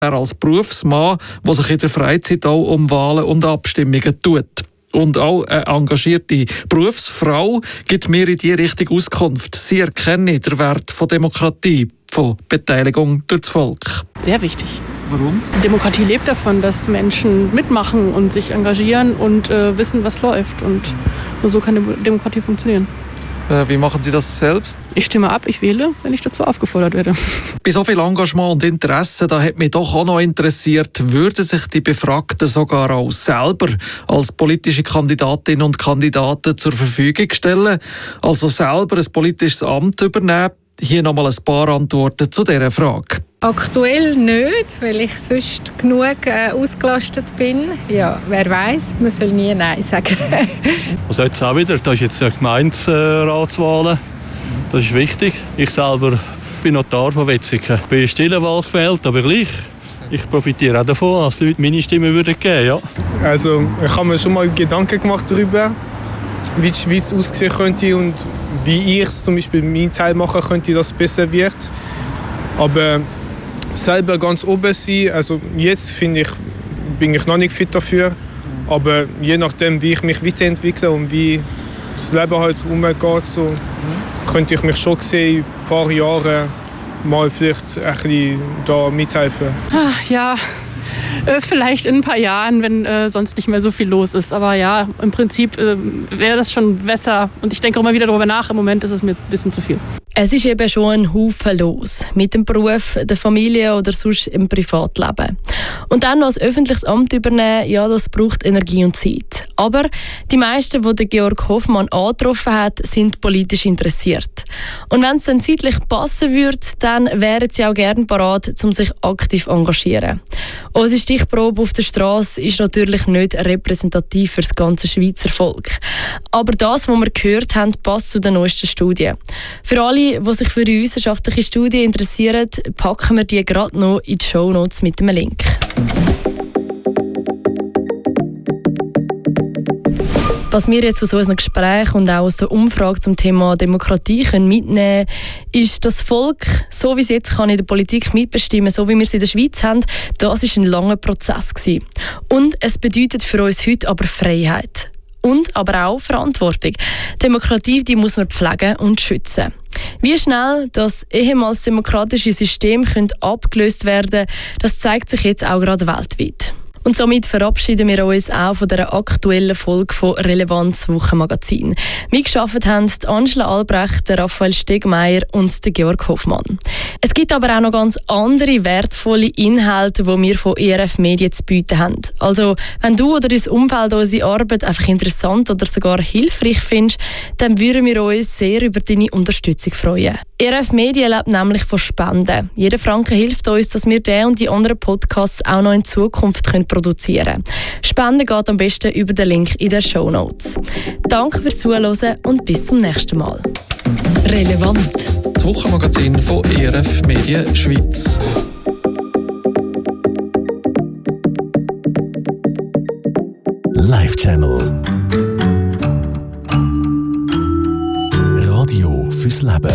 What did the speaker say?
Er als Berufsmann, der sich in der Freizeit auch um Wahlen und Abstimmungen tut. Und auch eine engagierte Berufsfrau gibt mir in diese Richtung Auskunft. Sie erkenne den Wert von Demokratie, von Beteiligung durch das Volk. Sehr wichtig. Warum? Demokratie lebt davon, dass Menschen mitmachen und sich engagieren und wissen, was läuft. Und nur so kann Demokratie funktionieren. Wie machen Sie das selbst? Ich stimme ab, ich wähle, wenn ich dazu aufgefordert werde. Bei so viel Engagement und Interesse, da hat mich doch auch noch interessiert, würden sich die Befragten sogar auch selber als politische Kandidatinnen und Kandidaten zur Verfügung stellen, also selber ein politisches Amt übernehmen? Hier nochmal ein paar Antworten zu dieser Frage. Aktuell nicht, weil ich sonst genug ausgelastet bin. Ja, wer weiß, man soll nie Nein sagen. Also jetzt auch wieder, das ist jetzt eine Gemeinderatswahl. Das ist wichtig. Ich selber bin Notar von Wetzikon. Ich bin in stiller Wahl gewählt, aber gleich. Ich profitiere auch davon, dass die Leute meine Stimme geben würden. Ja. Also ich habe mir schon mal Gedanken gemacht darüber, wie es aussehen könnte und wie ich es zum Beispiel meinen Teil machen könnte, dass es besser wird. Aber selber ganz oben sein, also jetzt finde ich, bin ich noch nicht fit dafür. Aber je nachdem, wie ich mich weiterentwickle und wie das Leben halt umgeht, so, könnte ich mich schon sehen, in ein paar Jahren mal vielleicht ein bisschen da mithelfen. Ja, vielleicht in ein paar Jahren, wenn sonst nicht mehr so viel los ist. Aber ja, im Prinzip wäre das schon besser. Und ich denke auch mal wieder darüber nach. Im Moment ist es mir ein bisschen zu viel. Es ist eben schon ein Haufen los. Mit dem Beruf, der Familie oder sonst im Privatleben. Und dann noch ein öffentliches Amt übernehmen, ja, das braucht Energie und Zeit. Aber die meisten, die Georg Hoffmann angetroffen hat, sind politisch interessiert. Und wenn es dann zeitlich passen würde, dann wären sie auch gerne bereit, um sich aktiv zu engagieren. Unsere Stichprobe auf der Straße ist natürlich nicht repräsentativ für das ganze Schweizer Volk. Aber das, was wir gehört haben, passt zu den neuesten Studien. Für alle, die sich für die wissenschaftliche Studie interessieren, packen wir die gerade noch in die Shownotes mit einem Link. Was wir jetzt aus unserem Gespräch und auch aus der Umfrage zum Thema Demokratie mitnehmen können, ist, dass das Volk, so wie es jetzt kann in der Politik mitbestimmen kann, so wie wir es in der Schweiz haben, das war ein langer Prozess gewesen. Und es bedeutet für uns heute aber Freiheit. Und aber auch Verantwortung. Demokratie, die muss man pflegen und schützen. Wie schnell das ehemals demokratische System abgelöst werden könnte, das zeigt sich jetzt auch gerade weltweit. Und somit verabschieden wir uns auch von dieser aktuellen Folge von Relevanz Wochenmagazin. Mitgearbeitet haben die Angela Albrecht, der Raphael Stegmeier und der Georg Hoffmann. Es gibt aber auch noch ganz andere wertvolle Inhalte, die wir von ERF Medien zu bieten haben. Also, wenn du oder dein Umfeld unsere Arbeit einfach interessant oder sogar hilfreich findest, dann würden wir uns sehr über deine Unterstützung freuen. ERF Medien lebt nämlich von Spenden. Jeder Franken hilft uns, dass wir den und die anderen Podcasts auch noch in Zukunft produzieren können. Spenden geht am besten über den Link in den Shownotes. Danke fürs Zuhören und bis zum nächsten Mal. Relevant. Das Wochenmagazin von ERF Medien Schweiz. Live Channel. Radio fürs Leben.